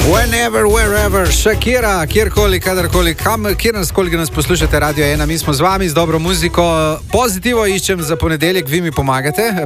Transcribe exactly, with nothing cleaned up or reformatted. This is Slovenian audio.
Whenever, wherever, Shakira, kjerkoli, kadarkoli, kam, kjer nas, koliko nas poslušate, Radio ena, mi smo z vami z dobro muziko. Pozitivo iščem za ponedeljek, vi mi pomagate,